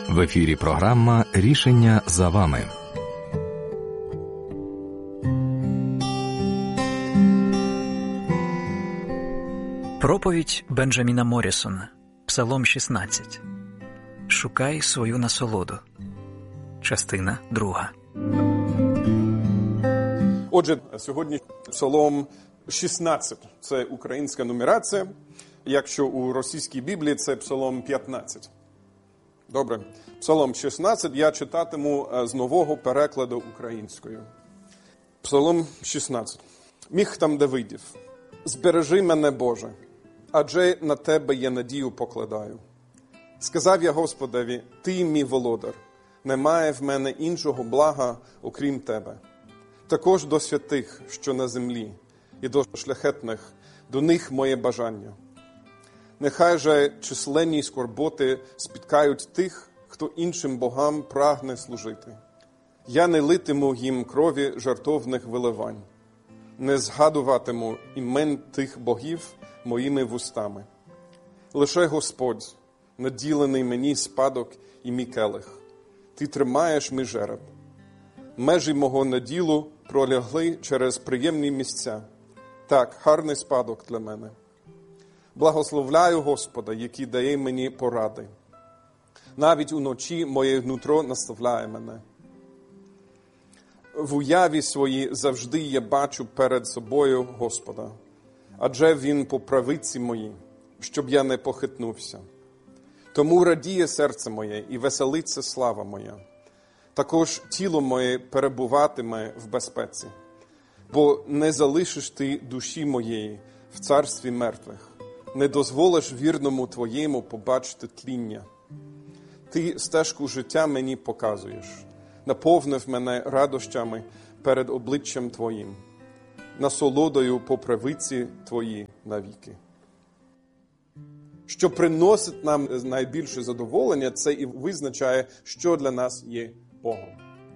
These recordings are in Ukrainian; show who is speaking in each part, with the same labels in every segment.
Speaker 1: В ефірі програма «Рішення за вами».
Speaker 2: Проповідь Бенджаміна Моррісона. Псалом 16. Шукай свою насолоду. Частина 2.
Speaker 3: Отже, сьогодні Псалом 16. Це українська нумерація. Якщо у російській Біблії це Псалом 15. Добре. Псалом 16 я читатиму з нового перекладу українською. Псалом 16. Міхтам Давидів. «Збережи мене, Боже, адже на Тебе я надію покладаю. Сказав я Господеві, Ти мій володар, немає в мене іншого блага, окрім Тебе. Також до святих, що на землі, і до шляхетних, до них моє бажання. Нехай же численні скорботи спіткають тих, хто іншим богам прагне служити. Я не литиму їм крові жертовних виливань, не згадуватиму імен тих богів моїми вустами. Лише Господь, наділений мені спадок і мій келих. Ти тримаєш мій жереб. Межі мого наділу пролягли через приємні місця. Так, гарний спадок для мене. Благословляю Господа, який дає мені поради. Навіть уночі моє нутро наставляє мене. В уяві своїй завжди я бачу перед собою Господа, адже Він по правиці моїй, щоб я не похитнувся. Тому радіє серце моє і веселиться слава моя. Також тіло моє перебуватиме в безпеці, бо не залишиш ти душі моєї в царстві мертвих, не дозволиш вірному твоєму побачити тління. Ти стежку життя мені показуєш, наповнив мене радощами перед обличчям Твоїм, насолодою по правиці Твої навіки. Що приносить нам найбільше задоволення, це і визначає, що для нас є Богом.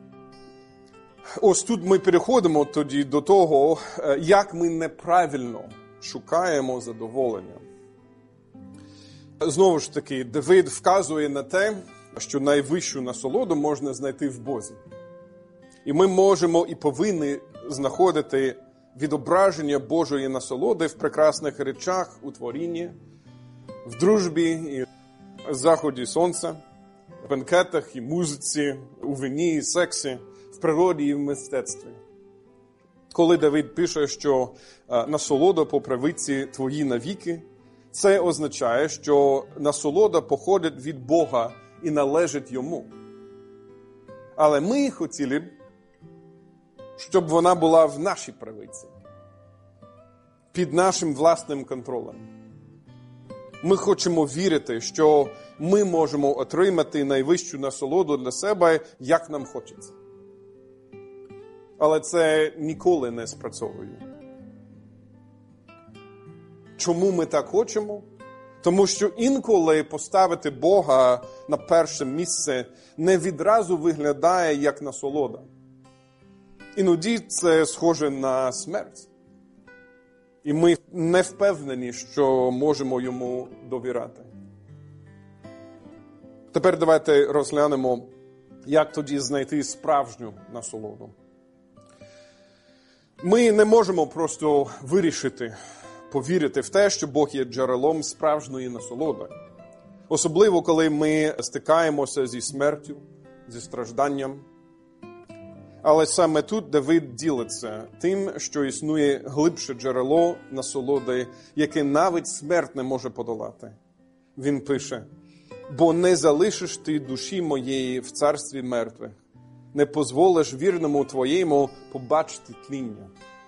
Speaker 3: Ось тут ми переходимо тоді до того, як ми неправильно шукаємо задоволення. Знову ж таки, Давид вказує на те, що найвищу насолоду можна знайти в Бозі. І ми можемо і повинні знаходити відображення Божої насолоди в прекрасних речах у творінні, в дружбі і заході сонця, в бенкетах і музиці, у вині і сексі, в природі і в мистецтві. Коли Давид пише, що насолода по правиці твої навіки, це означає, що насолода походить від Бога і належить Йому. Але ми хотіли б, щоб вона була в нашій правиці, під нашим власним контролем. Ми хочемо вірити, що ми можемо отримати найвищу насолоду для себе, як нам хочеться. Але це ніколи не спрацьовує. Чому ми так хочемо? Тому що інколи поставити Бога на перше місце не відразу виглядає як насолода. Іноді це схоже на смерть. І ми не впевнені, що можемо йому довіряти. Тепер давайте розглянемо, як тоді знайти справжню насолоду. Ми не можемо просто вирішити, повірити в те, що Бог є джерелом справжньої насолоди. Особливо, коли ми стикаємося зі смертю, зі стражданням. Але саме тут Давид ділиться тим, що існує глибше джерело насолоди, яке навіть смерть не може подолати. Він пише: «Бо не залишиш ти душі моєї в царстві мертвих, не позволиш вірному твоєму побачити тління».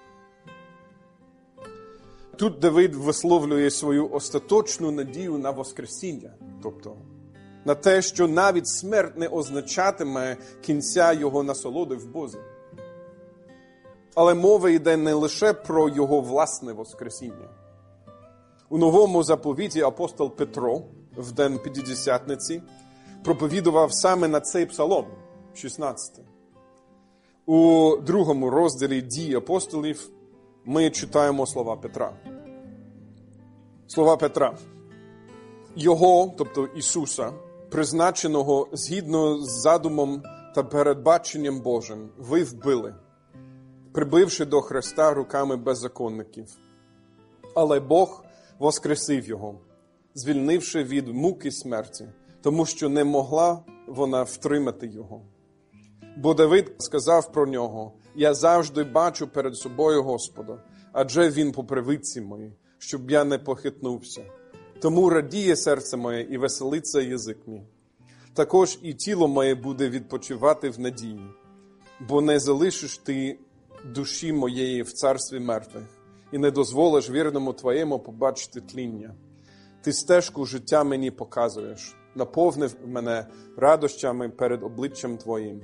Speaker 3: Тут Давид висловлює свою остаточну надію на воскресіння, тобто на те, що навіть смерть не означатиме кінця його насолоди в Бозі. Але мова йде не лише про його власне воскресіння. У Новому заповіті апостол Петро в день П'ятдесятниці проповідував саме на цей псалом, 16. У 2 розділі «Дій апостолів» ми читаємо слова Петра. Слова Петра. Його, тобто Ісуса, призначеного згідно з задумом та передбаченням Божим, ви вбили, прибивши до Христа руками беззаконників. Але Бог воскресив його, звільнивши від муки смерті, тому що не могла вона втримати його. Бо Давид сказав про нього: «Я завжди бачу перед собою Господа, адже він по правиці моїй, щоб я не похитнувся. Тому радіє серце моє і веселиться язик мій. Також і тіло моє буде відпочивати в надії, бо не залишиш ти душі моєї в царстві мертвих, і не дозволиш вірному твоєму побачити тління. Ти стежку життя мені показуєш, наповнив мене радощами перед обличчям твоїм».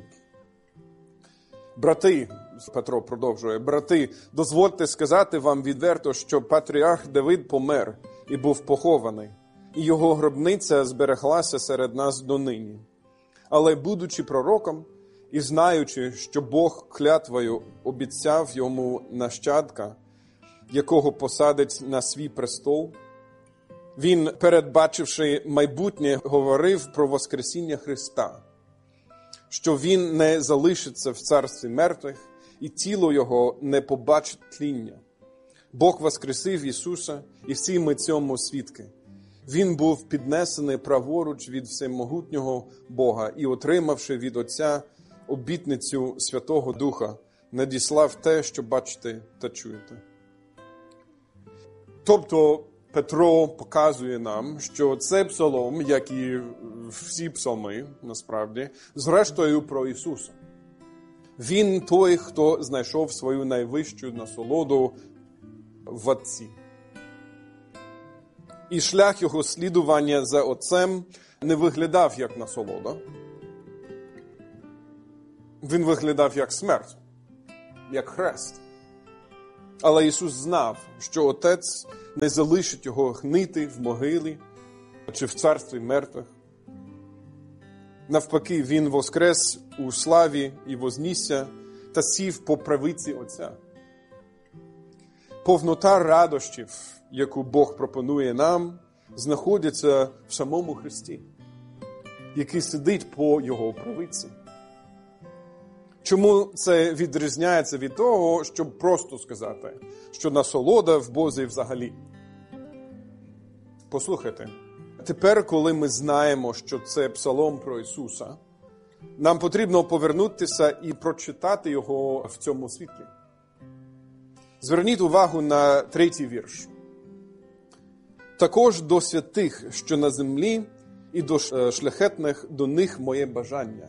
Speaker 3: Брати, Петро продовжує, брати, дозвольте сказати вам відверто, що патріарх Давид помер і був похований, і його гробниця збереглася серед нас донині. Але будучи пророком і знаючи, що Бог клятвою обіцяв йому нащадка, якого посадить на свій престол, він, передбачивши майбутнє, говорив про воскресіння Христа, що він не залишиться в царстві мертвих, і тіло його не побачить тління. Бог воскресив Ісуса, і всі ми цьому свідки. Він був піднесений праворуч від всемогутнього Бога і, отримавши від Отця обітницю Святого Духа, надіслав те, що бачите та чуєте. Тобто Петро показує нам, що це псалом, як і всі псалми, насправді, зрештою про Ісуса. Він той, хто знайшов свою найвищу насолоду в Отці. І шлях його слідування за Отцем не виглядав як насолода. Він виглядав як смерть, як хрест. Але Ісус знав, що Отець не залишить його гнити в могилі чи в царстві мертвих. Навпаки, Він воскрес у славі і вознісся та сів по правиці Отця. Повнота радощів, яку Бог пропонує нам, знаходиться в самому Христі, який сидить по Його правиці. Чому це відрізняється від того, щоб просто сказати, що насолода в Бозі взагалі? Послухайте, тепер, коли ми знаємо, що це псалом про Ісуса, нам потрібно повернутися і прочитати його в цьому світлі. Зверніть увагу на 3-й вірш. «Також до святих, що на землі, і до шляхетних до них моє бажання».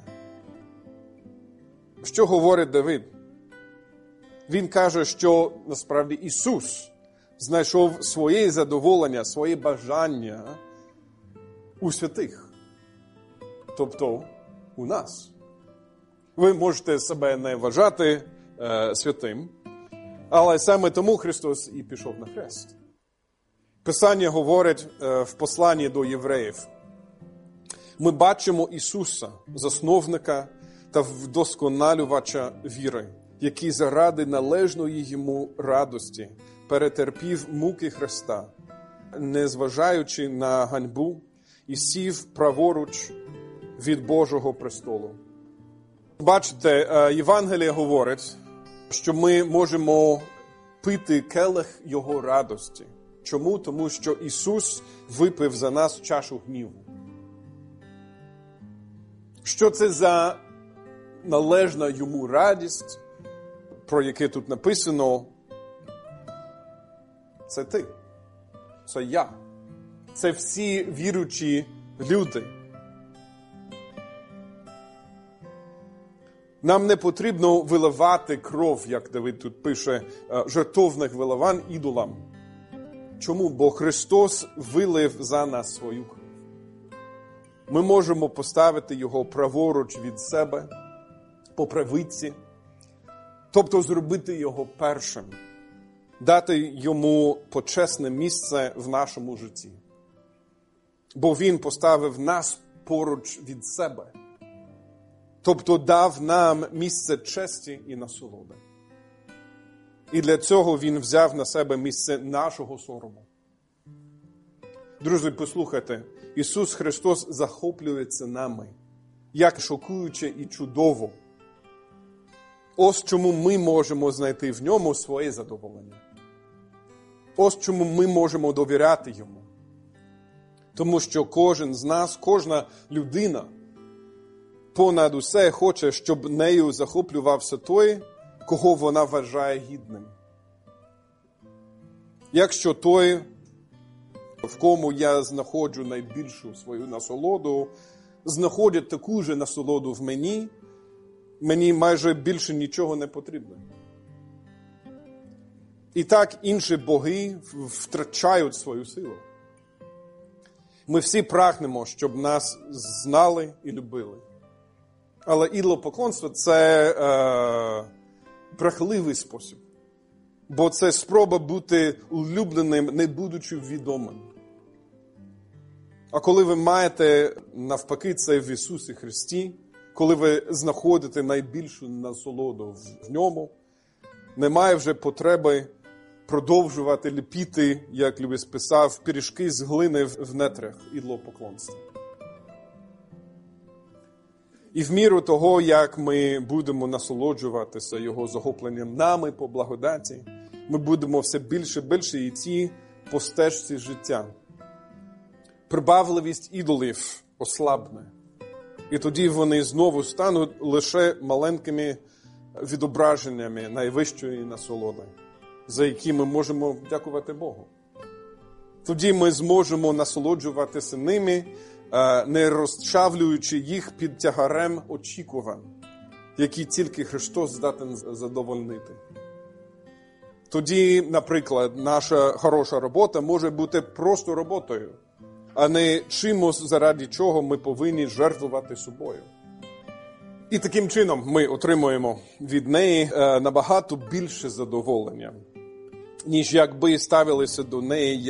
Speaker 3: Що говорить Давид? Він каже, що насправді Ісус знайшов своє задоволення, своє бажання у святих. Тобто у нас. Ви можете себе не вважати святим, але саме тому Христос і пішов на хрест. Писання говорить в посланні до євреїв. Ми бачимо Ісуса, засновника та вдосконалювача віри, який заради належної йому радості перетерпів муки Христа, незважаючи на ганьбу, і сів праворуч від Божого престолу. Бачите, Євангеліє говорить, що ми можемо пити келих Його радості. Чому? Тому що Ісус випив за нас чашу гніву. Що це за належна йому радість, про яке тут написано? Це ти, це я, це всі віруючі люди. Нам не потрібно виливати кров, як Давид тут пише, жертовних виливань ідолам. Чому? Бо Христос вилив за нас свою кров. Ми можемо поставити Його праворуч від себе, по правиці, тобто зробити Його першим, дати Йому почесне місце в нашому житті. Бо Він поставив нас поруч від себе, тобто дав нам місце честі і насолоди. І для цього Він взяв на себе місце нашого сорому. Друзі, послухайте, Ісус Христос захоплюється нами, як шокуюче і чудово. Ось чому ми можемо знайти в ньому своє задоволення. Ось чому ми можемо довіряти йому. Тому що кожен з нас, кожна людина понад усе хоче, щоб нею захоплювався той, кого вона вважає гідним. Якщо той, в кому я знаходжу найбільшу свою насолоду, знаходить таку же насолоду в мені майже більше нічого не потрібно. І так інші боги втрачають свою силу. Ми всі прагнемо, щоб нас знали і любили. Але ідолопоклонство – це брехливий спосіб. Бо це спроба бути улюбленим, не будучи відомим. А коли ви маєте, навпаки, це в Ісусі Христі, коли ви знаходите найбільшу насолоду в ньому, немає вже потреби продовжувати ліпити, як Льюіс писав, пиріжки з глини в нетрях ідолопоклонства. І в міру того, як ми будемо насолоджуватися Його захопленням нами по благодаті, ми будемо все більше йти по стежці життя. Прибавливість ідолів ослабне. І тоді вони знову стануть лише маленькими відображеннями найвищої насолоди, за які ми можемо дякувати Богу. Тоді ми зможемо насолоджуватися ними, не розчавлюючи їх під тягарем очікувань, які тільки Христос здатен задовольнити. Тоді, наприклад, наша хороша робота може бути просто роботою, а не чимось, заради чого ми повинні жертвувати собою. І таким чином ми отримуємо від неї набагато більше задоволення, ніж якби ставилися до неї